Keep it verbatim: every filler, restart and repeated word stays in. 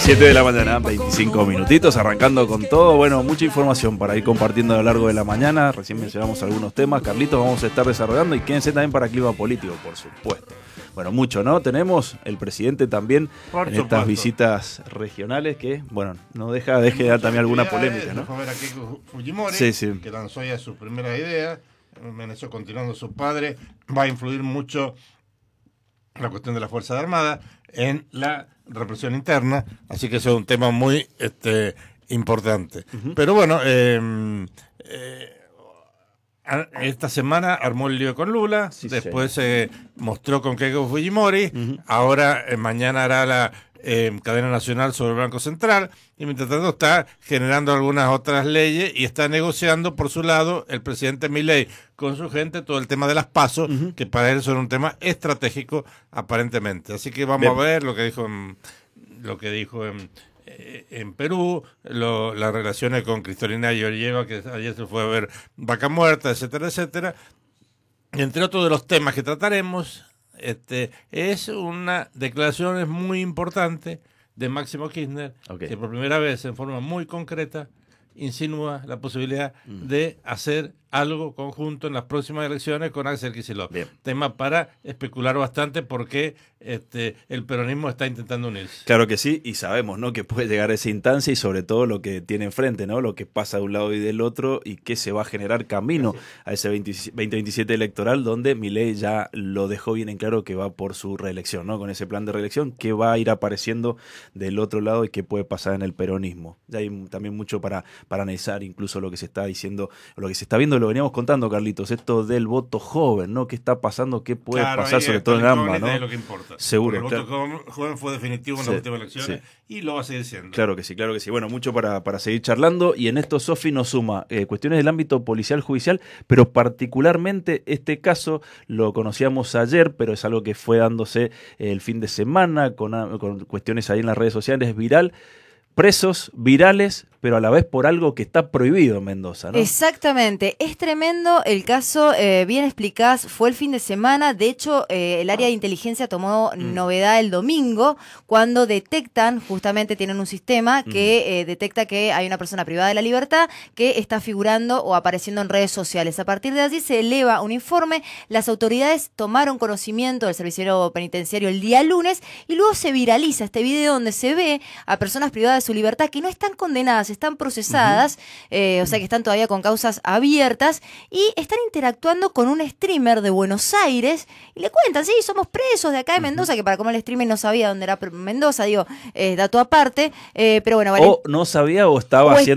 siete de la mañana, veinticinco minutitos, arrancando con todo. Bueno, mucha información para ir compartiendo a lo largo de la mañana. Recién mencionamos algunos temas. Carlitos, vamos a estar desarrollando y quédense también para clima político, por supuesto. Bueno, mucho, ¿no? Tenemos el presidente también por en supuesto. Estas visitas regionales que, bueno, no deja, deje de dar también alguna polémica, ¿no? Vamos a ver a Keiko Fujimori, sí, sí. que lanzó ya sus primeras ideas. Venezuela, continuando su padre, va a influir mucho la cuestión de la Fuerza Armada en la represión interna, así que eso es un tema muy este, importante. Uh-huh. Pero bueno, eh, eh, esta semana armó el lío con Lula, sí, después se sí. eh, mostró con Keiko Fujimori, uh-huh. ahora eh, mañana hará la eh, cadena nacional sobre el Banco Central, y mientras tanto está generando algunas otras leyes y está negociando por su lado el presidente Milei con su gente todo el tema de las PASO, uh-huh. que para él son un tema estratégico aparentemente. Así que vamos Bien. a ver lo que dijo en, lo que dijo en, en Perú, lo, las relaciones con Cristalina Georgieva, que ayer se fue a ver Vaca Muerta, etcétera, etcétera. Entre otros de los temas que trataremos, este es una declaración muy importante de Máximo Kirchner, okay. que por primera vez en forma muy concreta insinúa la posibilidad mm. de hacer algo conjunto en las próximas elecciones con Axel Kicillof. Bien. Tema para especular bastante porque este, el peronismo está intentando unirse. Claro que sí, y sabemos, ¿no?, que puede llegar a esa instancia y sobre todo lo que tiene enfrente, ¿no?, lo que pasa de un lado y del otro y que se va a generar camino Gracias. a ese veinte veintisiete electoral donde Milei ya lo dejó bien en claro que va por su reelección, ¿no?, con ese plan de reelección que va a ir apareciendo del otro lado y que puede pasar en el peronismo. Ya hay también mucho para, para analizar, incluso lo que se está diciendo, lo que se está viendo, lo veníamos contando, Carlitos, esto del voto joven, ¿no? ¿Qué está pasando? ¿Qué puede claro, pasar, sobre todo en AMBA, ¿no? Es lo que importa. Seguro. El claro. voto joven fue definitivo en sí, las últimas elecciones sí. y lo va a seguir siendo. Claro que sí, claro que sí. Bueno, mucho para, para seguir charlando y en esto Sofi nos suma eh, cuestiones del ámbito policial judicial, pero particularmente este caso lo conocíamos ayer, pero es algo que fue dándose el fin de semana con, con cuestiones ahí en las redes sociales, viral. Presos virales, pero a la vez por algo que está prohibido en Mendoza, ¿no? Exactamente, es tremendo el caso, eh, bien explicás, fue el fin de semana, de hecho eh, el área de inteligencia tomó mm. novedad el domingo cuando detectan, justamente tienen un sistema que mm. eh, detecta que hay una persona privada de la libertad que está figurando o apareciendo en redes sociales. A partir de allí se eleva un informe, las autoridades tomaron conocimiento del servicio penitenciario el día lunes y luego se viraliza este video donde se ve a personas privadas de su libertad que no están condenadas, están procesadas, uh-huh. eh, o sea que están todavía con causas abiertas y están interactuando con un streamer de Buenos Aires y le cuentan, sí, somos presos de acá de Mendoza, uh-huh. que para como el streamer no sabía dónde era Mendoza, digo, eh, dato aparte, eh, pero bueno, vale. O no sabía o estaba o haciendo